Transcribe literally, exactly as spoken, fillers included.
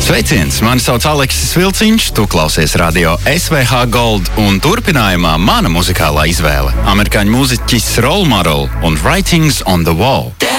Sveiciens! Mani sauc Aleksis Vilciņš, tu klausies radio S V H Gold un turpinājumā mana muzikālā izvēle – amerikāņu mūziķis Roll Model un Writings on the Wall.